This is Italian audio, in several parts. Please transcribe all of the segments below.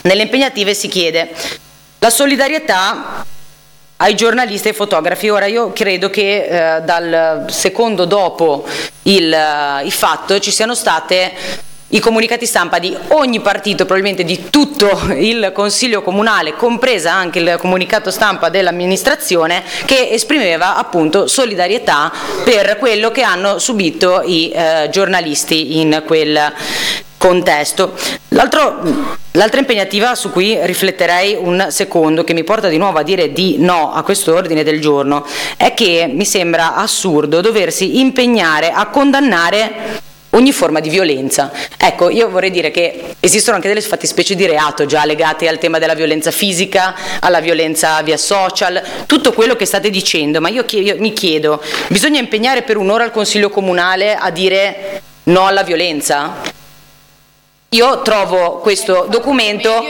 Nelle impegnative si chiede la solidarietà ai giornalisti e ai fotografi. Ora io credo che dal secondo dopo il fatto ci siano state i comunicati stampa di ogni partito, probabilmente di tutto il Consiglio Comunale, compresa anche il comunicato stampa dell'amministrazione, che esprimeva appunto solidarietà per quello che hanno subito i giornalisti in quel contesto. L'altra impegnativa su cui rifletterei un secondo, che mi porta di nuovo a dire di no a questo ordine del giorno, è che mi sembra assurdo doversi impegnare a condannare ogni forma di violenza. Ecco, io vorrei dire che esistono anche delle fattispecie di reato già legate al tema della violenza fisica, alla violenza via social, tutto quello che state dicendo, ma io mi chiedo, bisogna impegnare per un'ora il Consiglio Comunale a dire no alla violenza? Io trovo questo documento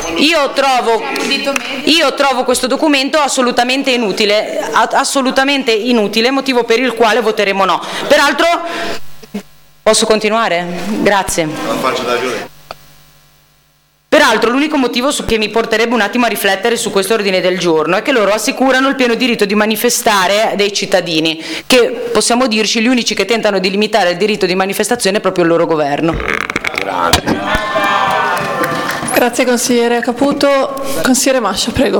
questo documento assolutamente inutile, motivo per il quale voteremo no. Peraltro, posso continuare? Grazie. Peraltro l'unico motivo che mi porterebbe un attimo a riflettere su questo ordine del giorno è che loro assicurano il pieno diritto di manifestare dei cittadini, che possiamo dirci gli unici che tentano di limitare il diritto di manifestazione è proprio il loro governo. Grazie consigliere Caputo. Consigliere Mascia, prego.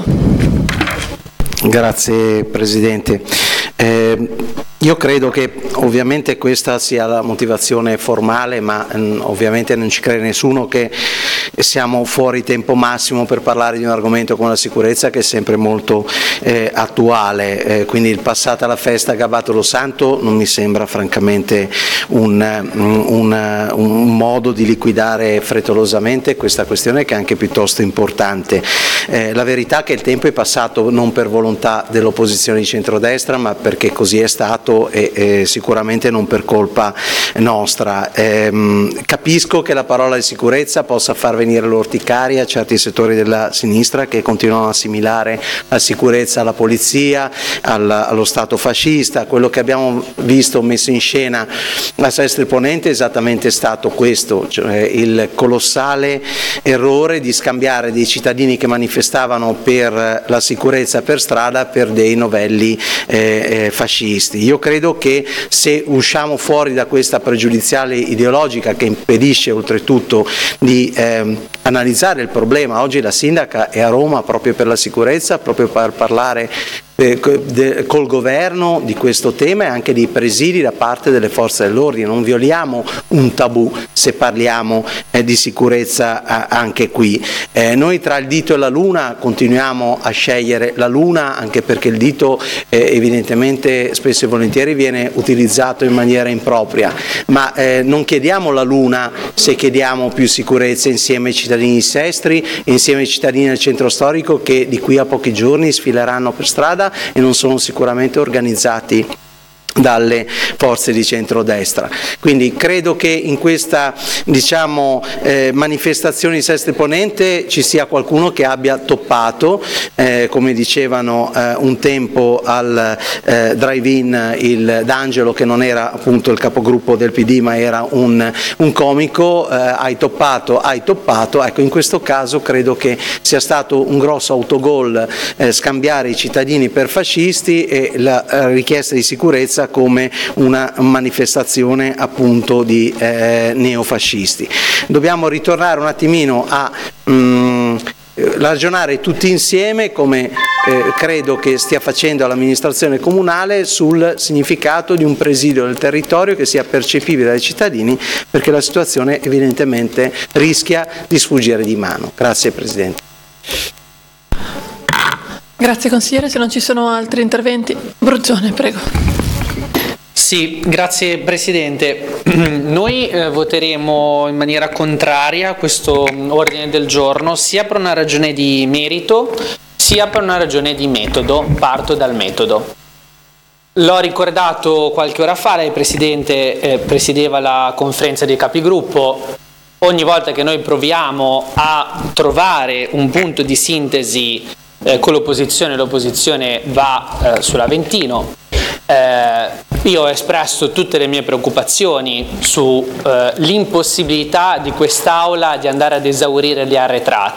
Grazie Presidente. Io credo che ovviamente questa sia la motivazione formale, ma ovviamente non ci crede nessuno che siamo fuori tempo massimo per parlare di un argomento come la sicurezza, che è sempre molto attuale, quindi il passata la festa gabbato lo santo non mi sembra francamente un modo di liquidare frettolosamente questa questione, che è anche piuttosto importante. La verità è che il tempo è passato non per volontà dell'opposizione di centrodestra, ma perché così è stato, e sicuramente non per colpa nostra. Capisco che la parola di sicurezza possa far venire l'orticaria a certi settori della sinistra che continuano ad assimilare la sicurezza alla polizia, allo Stato fascista. Quello che abbiamo visto messo in scena a Sestri Ponente è esattamente stato questo, cioè il colossale errore di scambiare dei cittadini che manifestavano per la sicurezza per strada per dei novelli fascisti. Io credo che se usciamo fuori da questa pregiudiziale ideologica che impedisce oltretutto di analizzare il problema, oggi la sindaca è a Roma proprio per la sicurezza, proprio per parlare col governo di questo tema e anche di presidi da parte delle forze dell'ordine. Non violiamo un tabù se parliamo di sicurezza anche qui. Noi tra il dito e la luna continuiamo a scegliere la luna, anche perché il dito evidentemente spesso e volentieri viene utilizzato in maniera impropria, ma non chiediamo la luna se chiediamo più sicurezza insieme ai cittadini di Sestri e insieme ai cittadini del centro storico, che di qui a pochi giorni sfileranno per strada e non sono sicuramente organizzati dalle forze di centrodestra. Quindi credo che in questa manifestazione di Sestri Ponente ci sia qualcuno che abbia toppato, come dicevano un tempo al drive-in il D'Angelo, che non era appunto il capogruppo del PD ma era un comico, hai toppato. Ecco, in questo caso credo che sia stato un grosso autogol scambiare i cittadini per fascisti e la richiesta di sicurezza come una manifestazione appunto di neofascisti. Dobbiamo ritornare un attimino a ragionare tutti insieme, come credo che stia facendo l'amministrazione comunale, sul significato di un presidio del territorio che sia percepibile dai cittadini, perché la situazione evidentemente rischia di sfuggire di mano. Grazie Presidente. Grazie consigliere, se non ci sono altri interventi. Bruzzone, prego. Sì, grazie Presidente. Noi voteremo in maniera contraria a questo ordine del giorno, sia per una ragione di merito, sia per una ragione di metodo. Parto dal metodo. L'ho ricordato qualche ora fa, lei Presidente presiedeva la conferenza dei capigruppo. Ogni volta che noi proviamo a trovare un punto di sintesi con l'opposizione va sull'Aventino. Io ho espresso tutte le mie preoccupazioni su l'impossibilità di quest'Aula di andare ad esaurire gli arretrati.